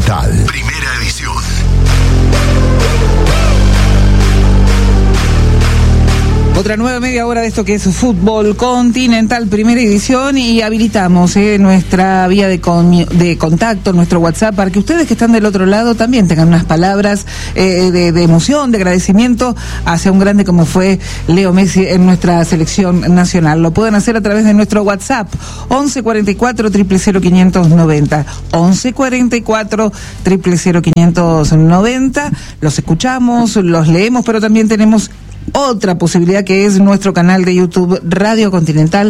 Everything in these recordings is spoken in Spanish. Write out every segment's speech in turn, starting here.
Continental. Primera edición. Otra nueva media hora de esto que es Fútbol Continental, primera edición, y habilitamos nuestra vía de contacto, nuestro WhatsApp, para que ustedes que están del otro lado también tengan unas palabras de emoción, de agradecimiento hacia un grande como fue Leo Messi en nuestra selección nacional. Lo pueden hacer a través de nuestro WhatsApp, 1144 000 590, 1144 000 590. Los escuchamos, los leemos, pero también tenemos otra posibilidad, que es nuestro canal de YouTube Radio Continental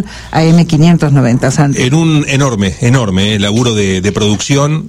AM590. Santi. En un enorme laburo de producción,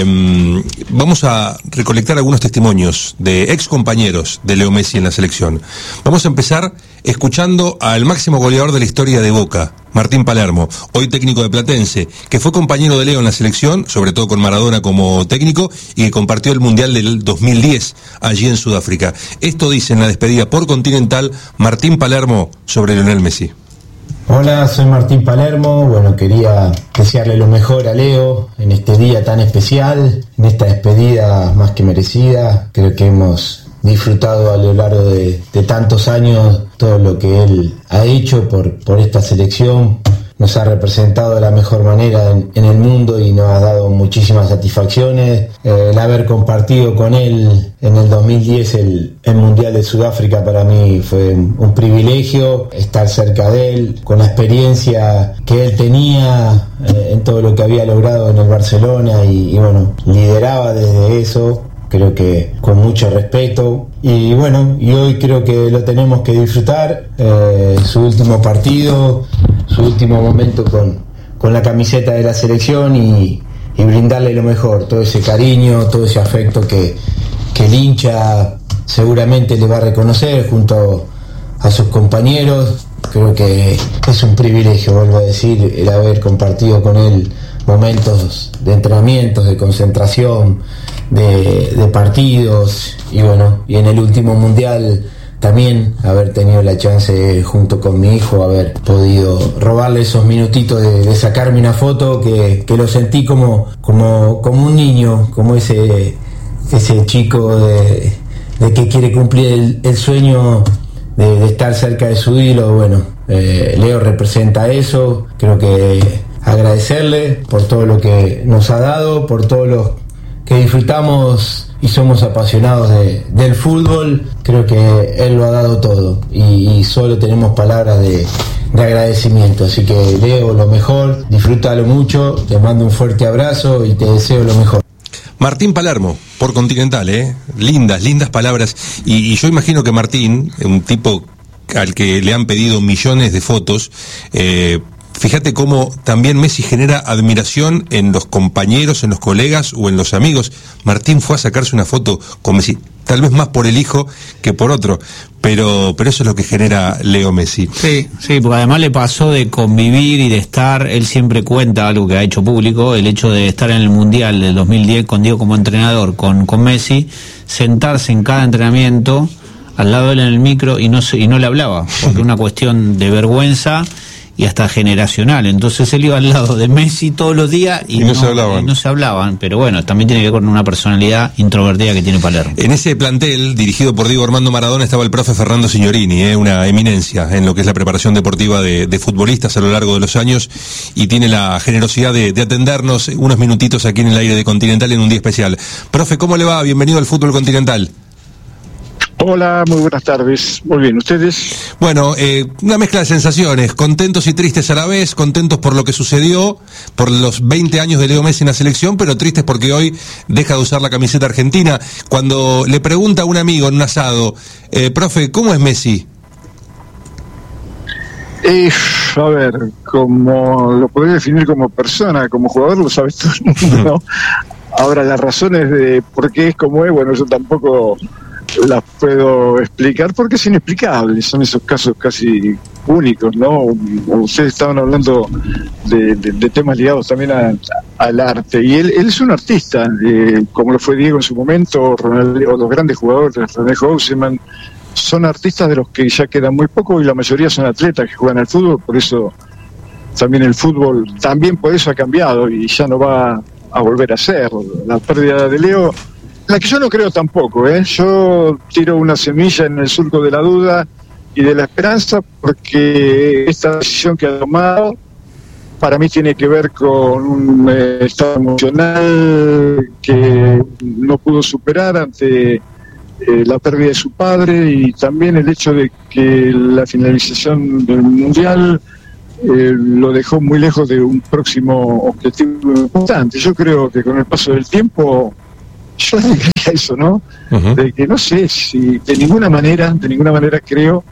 vamos a recolectar algunos testimonios de ex compañeros de Leo Messi en la selección. Vamos a empezar escuchando al máximo goleador de la historia de Boca, Martín Palermo, hoy técnico de Platense, que fue compañero de Leo en la selección, sobre todo con Maradona como técnico, y que compartió el Mundial del 2010 allí en Sudáfrica. Esto dice en la despedida por Continental Martín Palermo sobre Lionel Messi. Hola, soy Martín Palermo. Bueno, quería desearle lo mejor a Leo en este día tan especial, en esta despedida más que merecida. Creo que hemos disfrutado a lo largo de tantos años todo lo que él ha hecho por esta selección. Nos ha representado de la mejor manera en el mundo y nos ha dado muchísimas satisfacciones. El haber compartido con él en el 2010 el Mundial de Sudáfrica para mí fue un privilegio. Estar cerca de él, con la experiencia que él tenía en todo lo que había logrado en el Barcelona y bueno, lideraba desde eso. Creo que con mucho respeto y bueno, y hoy creo que lo tenemos que disfrutar, su último partido, su último momento con la camiseta de la selección y brindarle lo mejor, todo ese cariño, todo ese afecto que el hincha seguramente le va a reconocer junto a sus compañeros. Creo que es un privilegio, vuelvo a decir, el haber compartido con él momentos de entrenamientos, de concentración, de partidos y bueno, y en el último mundial también haber tenido la chance junto con mi hijo, haber podido robarle esos minutitos de sacarme una foto que lo sentí como un niño, como ese chico de que quiere cumplir el sueño de estar cerca de su ídolo. Bueno, Leo representa eso. Creo que agradecerle por todo lo que nos ha dado, por todo lo que disfrutamos y somos apasionados del fútbol. Creo que él lo ha dado todo y solo tenemos palabras de agradecimiento. Así que Leo, lo mejor, disfrútalo mucho, te mando un fuerte abrazo y te deseo lo mejor. Martín Palermo, por Continental, lindas palabras, y yo imagino que Martín, un tipo al que le han pedido millones de fotos, fíjate cómo también Messi genera admiración en los compañeros, en los colegas o en los amigos. Martín fue a sacarse una foto con Messi, tal vez más por el hijo que por otro, pero eso es lo que genera Leo Messi. Sí, porque además le pasó de convivir y de estar, él siempre cuenta algo que ha hecho público, el hecho de estar en el Mundial del 2010 con Diego como entrenador, con Messi, sentarse en cada entrenamiento al lado de él en el micro y no le hablaba, porque una cuestión de vergüenza y hasta generacional. Entonces él iba al lado de Messi todos los días y no se hablaban, pero bueno, también tiene que ver con una personalidad introvertida que tiene Palermo. En ese plantel, dirigido por Diego Armando Maradona, estaba el profe Fernando Signorini, una eminencia en lo que es la preparación deportiva de futbolistas a lo largo de los años, y tiene la generosidad de atendernos unos minutitos aquí en el aire de Continental en un día especial. Profe, ¿cómo le va? Bienvenido al Fútbol Continental. Hola, muy buenas tardes. Muy bien, ¿ustedes? Bueno, una mezcla de sensaciones, contentos y tristes a la vez, contentos por lo que sucedió, por los 20 años de Leo Messi en la selección, pero tristes porque hoy deja de usar la camiseta argentina. Cuando le pregunta a un amigo en un asado, profe, ¿cómo es Messi? A ver, como lo podría definir como persona, como jugador, lo sabe todo el mundo, ¿no? Ahora, las razones de por qué es como es, bueno, yo tampoco las puedo explicar porque es inexplicable, son esos casos casi únicos, ¿no? Ustedes estaban hablando de temas ligados también al arte, y él es un artista, como lo fue Diego en su momento, Ronaldo, los grandes jugadores, René Houseman, son artistas de los que ya quedan muy poco y la mayoría son atletas que juegan al fútbol, por eso también el fútbol, también por eso ha cambiado y ya no va a volver a ser. La pérdida de Leo, la que yo no creo tampoco, yo tiro una semilla en el surco de la duda y de la esperanza, porque esta decisión que ha tomado para mí tiene que ver con un estado emocional que no pudo superar ante la pérdida de su padre, y también el hecho de que la finalización del Mundial lo dejó muy lejos de un próximo objetivo importante. Yo creo que con el paso del tiempo, yo le diría eso, ¿no? Uh-huh. De que no sé si de ninguna manera creo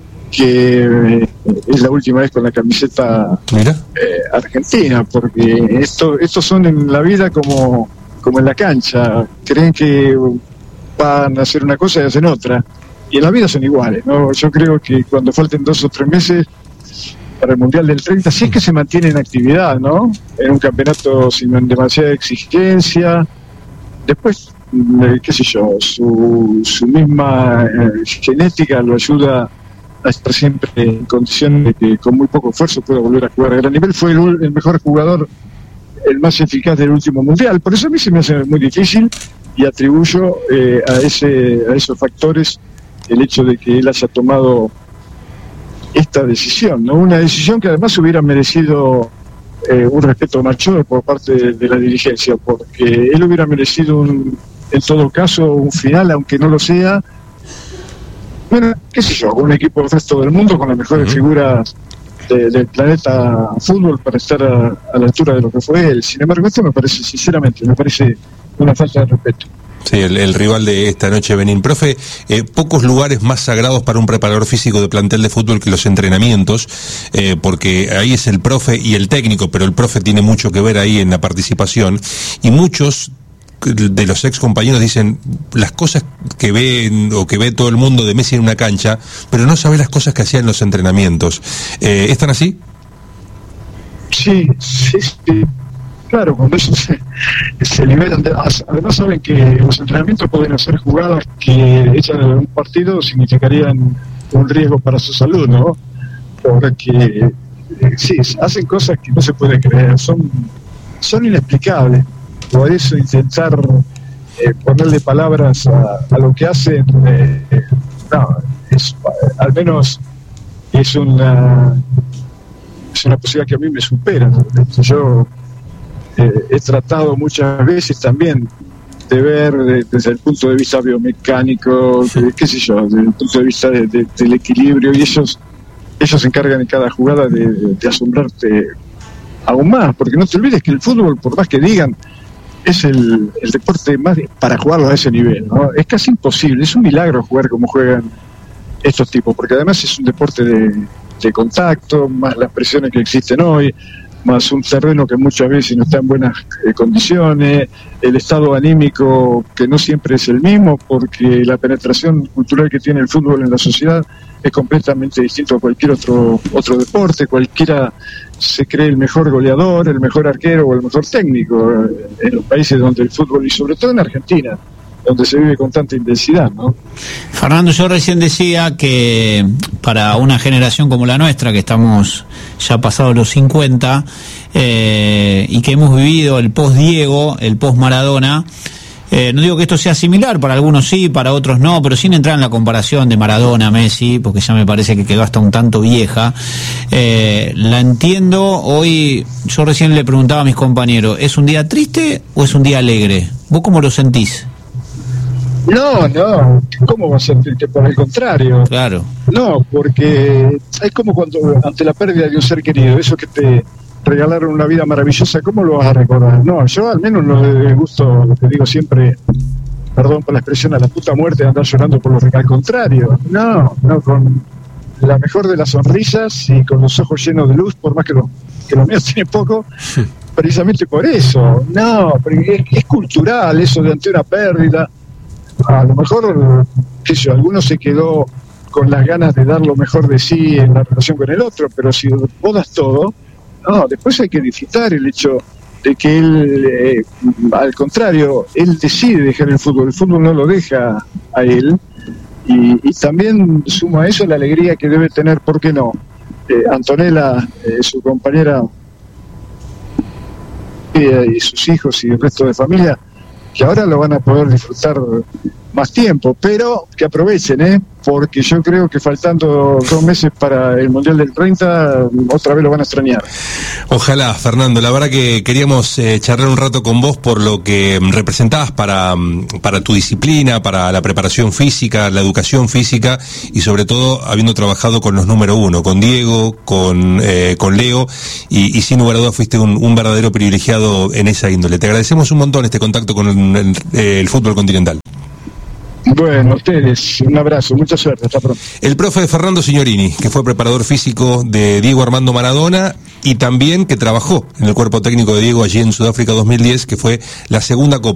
que es la última vez con la camiseta argentina, porque estos son en la vida como en la cancha, creen que van a hacer una cosa y hacen otra, y en la vida son iguales, ¿no? Yo creo que cuando falten 2 o 3 meses para el Mundial del 30, si es que se mantiene en actividad, ¿no? En un campeonato sin demasiada exigencia, después, qué sé yo, su misma genética lo ayuda a estar siempre en condiciones de que con muy poco esfuerzo pueda volver a jugar a gran nivel. Fue el mejor jugador, el más eficaz del último Mundial, por eso a mí se me hace muy difícil, y atribuyo a esos factores el hecho de que él haya tomado esta decisión, ¿no? Una decisión que además hubiera merecido un respeto mayor por parte de la dirigencia, porque él hubiera merecido en todo caso un final, aunque no lo sea, bueno, qué sé yo, con un equipo del resto del mundo, con las mejores figuras del planeta fútbol, para estar a la altura de lo que fue él. Sin embargo, esto me parece, sinceramente, una falta de respeto. Sí, el rival de esta noche, Benín. Profe, pocos lugares más sagrados para un preparador físico de plantel de fútbol que los entrenamientos, porque ahí es el profe y el técnico, pero el profe tiene mucho que ver ahí en la participación, y muchos de los ex compañeros dicen las cosas que ven o que ve todo el mundo de Messi en una cancha, pero no sabe las cosas que hacía en los entrenamientos. ¿Están así? Sí. Claro, cuando eso se liberan, además saben que los entrenamientos pueden hacer jugadas que echan en un partido significarían un riesgo para su salud, ¿no? Porque sí, hacen cosas que no se puede creer, son inexplicables. Por eso intentar ponerle palabras a lo que hacen, al menos es una posibilidad que a mí me supera. Yo he tratado muchas veces también de ver desde el punto de vista biomecánico, qué sé yo, desde el punto de vista del equilibrio, y ellos se encargan en cada jugada de asombrarte aún más, porque no te olvides que el fútbol, por más que digan, es el deporte más para jugarlo a ese nivel, ¿no? Es casi imposible, es un milagro jugar como juegan estos tipos, porque además es un deporte de contacto, más las presiones que existen hoy, más un terreno que muchas veces no está en buenas condiciones, el estado anímico que no siempre es el mismo, porque la penetración cultural que tiene el fútbol en la sociedad es completamente distinto a cualquier otro deporte. Cualquiera se cree el mejor goleador, el mejor arquero o el mejor técnico en los países donde el fútbol, y sobre todo en Argentina, donde se vive con tanta intensidad, ¿no? Fernando, yo recién decía que para una generación como la nuestra, que estamos ya pasados los 50, y que hemos vivido el post-Diego, el post-Maradona, no digo que esto sea similar, para algunos sí, para otros no, pero sin entrar en la comparación de Maradona, Messi, porque ya me parece que quedó hasta un tanto vieja, la entiendo. Hoy, yo recién le preguntaba a mis compañeros, ¿es un día triste o es un día alegre? ¿Vos cómo lo sentís? No, ¿cómo va a ser triste? Por el contrario. Claro. No, porque es como cuando ante la pérdida de un ser querido, eso que te regalaron una vida maravillosa, ¿cómo lo vas a recordar? No, yo al menos no le gusto, lo que digo siempre, perdón por la expresión, a la puta muerte de andar llorando por los regalos. Al contrario, no, con la mejor de las sonrisas y con los ojos llenos de luz, por más que los míos tienen poco, precisamente por eso. No, porque es cultural eso de ante una pérdida. A lo mejor, qué sé yo, alguno se quedó con las ganas de dar lo mejor de sí en la relación con el otro, pero si vos das todo, no, después hay que disfrutar el hecho de que él, al contrario, él decide dejar el fútbol no lo deja a él, y también suma a eso la alegría que debe tener, ¿por qué no? Antonella, su compañera y sus hijos y el resto de familia, que ahora lo van a poder disfrutar más tiempo, pero que aprovechen, porque yo creo que faltando 2 meses para el Mundial del 30, otra vez lo van a extrañar. Ojalá, Fernando, la verdad que queríamos charlar un rato con vos por lo que representabas para tu disciplina, para la preparación física, la educación física y sobre todo habiendo trabajado con los número 1, con Diego, con Leo y sin lugar a dudas fuiste un verdadero privilegiado en esa índole. Te agradecemos un montón este contacto con el fútbol continental. Bueno, ustedes, un abrazo, mucha suerte, hasta pronto. El profe Fernando Signorini, que fue preparador físico de Diego Armando Maradona y también que trabajó en el cuerpo técnico de Diego allí en Sudáfrica 2010, que fue la segunda Copa